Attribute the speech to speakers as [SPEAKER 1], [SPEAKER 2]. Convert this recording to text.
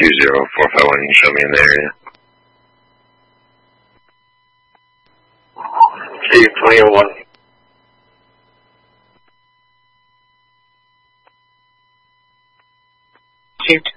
[SPEAKER 1] 20451, you can show me in the area.
[SPEAKER 2] Steve 2001.
[SPEAKER 3] Steve